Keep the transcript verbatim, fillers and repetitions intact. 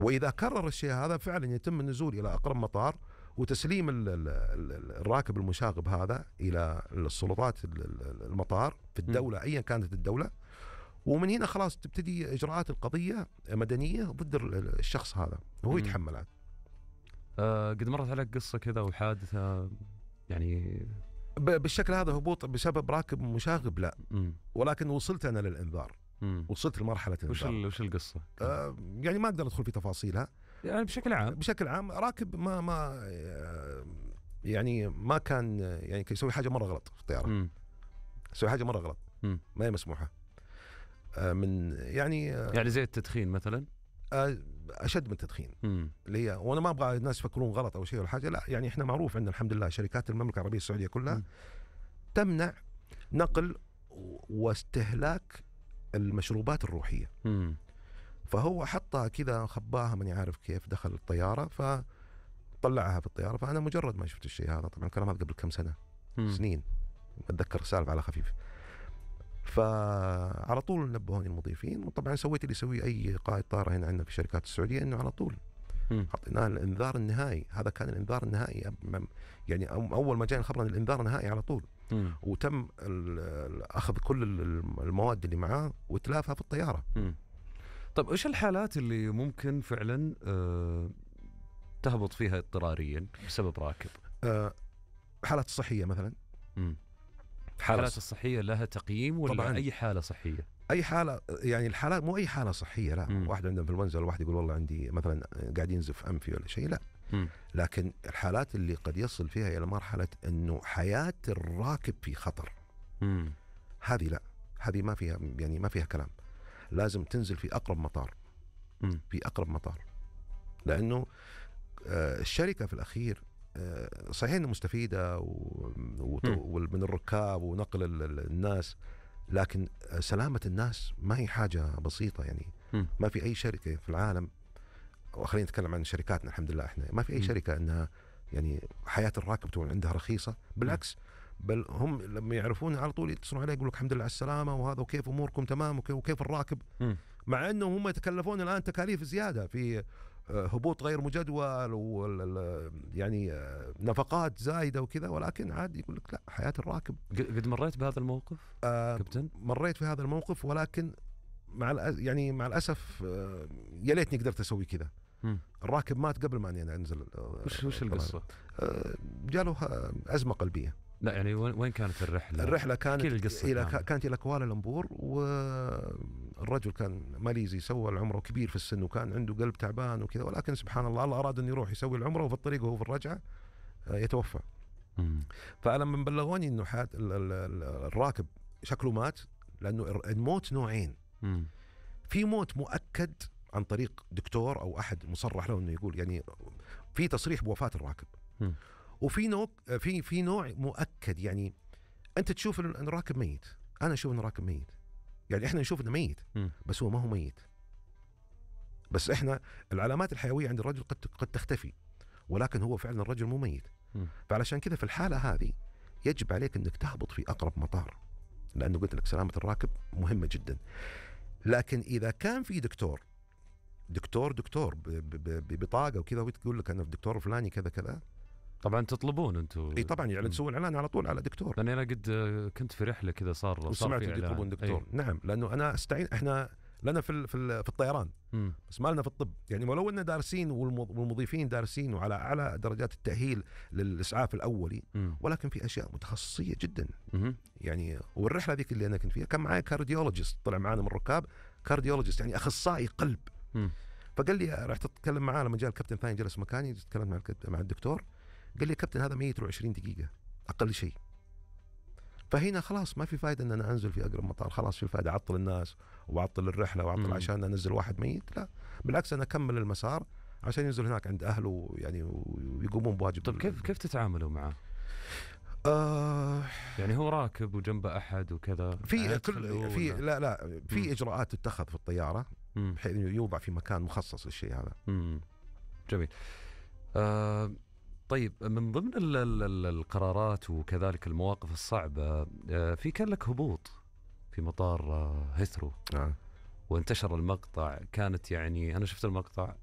وإذا كرر الشيء هذا فعلا يتم النزول إلى أقرب مطار وتسليم ال ال ال الراكب المشاغب هذا إلى السلطات المطار في الدولة أيا كانت الدولة، ومن هنا خلاص تبتدي إجراءات القضية مدنية ضد الشخص هذا وهو يتحملها. أه قد مرت عليك قصة كذا وحادثة يعني بالشكل هذا هبوط بسبب راكب مشاغب؟ لا. مم. ولكن وصلت أنا للإنذار. مم. وصلت لمرحلة الإنذار. وش وش القصة؟ آه يعني ما أقدر أدخل في تفاصيلها. يعني بشكل عام بشكل عام راكب ما ما يعني ما كان يعني يسوي حاجة مرة غلط في الطيارة. مم. يسوي حاجة مرة غلط. مم. ما هي مسموحة. آه من يعني آه يعني زي التدخين مثلا. أشد من التدخين اللي هي، وأنا ما أبغى الناس يفكرون غلط أو شيء ولا حاجة، لا يعني إحنا معروف عندنا الحمد لله شركات المملكة العربية السعودية كلها م. تمنع نقل واستهلاك المشروبات الروحية. م. فهو حطها كذا خباها ماني عارف كيف دخل الطيارة فطلعها في الطيارة. فأنا مجرد ما شفت الشيء هذا، طبعا الكلام هذا قبل كم سنة م. سنين أتذكر سالف على خفيف، فعلى طول نبهوني المضيفين، وطبعا سويت اللي يسوي اي قائد طائره هنا عندنا في الشركات السعوديه، انه على طول حطينا الانذار النهائي. هذا كان الانذار النهائي يعني اول ما جاء الخبر الانذار النهائي على طول. مم. وتم اخذ كل المواد اللي معاه واتلافها في الطياره. مم. طب ايش الحالات اللي ممكن فعلا أه تهبط فيها اضطراريا بسبب راكب؟ أه حالات الصحيه مثلا. مم. الحالات الصحية لها تقييم ولا طبعاً أي حالة صحية؟ أي حالة يعني الحالات مو أي حالة صحية لا. م. واحد عنده انفلونزا الواحد يقول والله عندي مثلا قاعد ينزف أنفي ولا شيء، لا. م. لكن الحالات اللي قد يصل فيها إلى مرحلة أنه حياة الراكب في خطر، م. هذه لا، هذه ما فيها يعني ما فيها كلام. لازم تنزل في أقرب مطار. م. في أقرب مطار، لأنه آه الشركة في الأخير صحيح انها مستفيده ومن الركاب ونقل الناس، لكن سلامه الناس ما هي حاجه بسيطه يعني. م. ما في اي شركه في العالم، وخلينا نتكلم عن شركاتنا الحمد لله احنا، ما في اي م. شركه انها يعني حياه الراكب تكون عندها رخيصه، بالعكس بل هم لما يعرفون على طول يتصلون عليه يقول لك الحمد لله على السلامه وهذا وكيف اموركم تمام وكيف الراكب. م. مع انه هم يتكلفون الان تكاليف زياده في هبوط غير مجدول و يعني نفقات زايده وكذا، ولكن عادي يقول لك لا، حياه الراكب. قد مريت بهذا الموقف آه كابتن؟ مريت في هذا الموقف، ولكن مع يعني مع الاسف آه يا ليتني قدرت اسوي كذا. الراكب مات قبل ما اني انا انزل. آه وش وش القصه؟ آه جاله ازمه قلبيه. لا يعني وين كانت الرحله؟ الرحله كانت الى كانت الى كوالالمبور، والرجل كان ماليزي سوى العمره وكبير في السن وكان عنده قلب تعبان وكذا، ولكن سبحان الله الله اراد انه يروح يسوي العمره وفي الطريق وهو في الرجعه يتوفى. مم. فلما بلغوني انه حاد الراكب شكله مات، لانه الموت نوعين. مم. في موت مؤكد عن طريق دكتور او احد مصرح له انه يقول يعني في تصريح بوفاه الراكب. مم. وفي نوع في في نوع مؤكد، يعني انت تشوف ان الراكب ميت، انا اشوف ان الراكب ميت، يعني احنا نشوف انه ميت بس هو ما هو ميت، بس احنا العلامات الحيويه عند الرجل قد قد تختفي، ولكن هو فعلا الرجل مو ميت. م. فعلشان كذا في الحاله هذه يجب عليك انك تهبط في اقرب مطار، لانه قلت لك سلامه الراكب مهمه جدا. لكن اذا كان في دكتور دكتور دكتور ببطاقه وكذا وتقول لك انا الدكتور الفلاني كذا كذا، طبعا تطلبون انتم. اي طبعا يعني تسوون اعلان على طول على دكتور. لاني انا قد كنت في رحله كذا صار وسمعت يطلبون دكتور. أي. نعم، لانه انا استعين احنا لنا في في في الطيران م. بس ما لنا في الطب، يعني ولو ان دارسين والمضيفين دارسين وعلى اعلى درجات التاهيل للاسعاف الاولي، م. ولكن في اشياء متخصصيه جدا. م. يعني والرحله ذيك اللي انا كنت فيها كان معي كارديولوجيست طلع معنا من الركاب، كارديولوجيست يعني اخصائي قلب. م. فقال لي رحت اتكلم معاه لما جاء الكابتن ثاني جلس مكاني، تكلمت مع مع الدكتور، قال لي كابتن هذا ميت له عشرين دقيقة أقل شيء. فهنا خلاص ما في فائدة أن أنا أنزل في أقرب مطار، خلاص في فائدة أعطل الناس وأعطل الرحلة وأعطل عشان أنزل واحد ميت، لا بالعكس أنا أكمل المسار عشان ينزل هناك عند أهله يعني ويقومون بواجب. طب كيف كيف تتعاملوا معه؟ آه يعني هو راكب وجنبه أحد وكذا في كل في لا لا في مم. إجراءات تتخذ في الطيارة بحيث إنه يوضع في مكان مخصص للشيء هذا. مم. جميل. آه طيب من ضمن ال ال ال القرارات وكذلك المواقف الصعبة، آه في كان لك هبوط في مطار آه هيثرو. آه. وانتشر المقطع، كانت يعني أنا شفت المقطع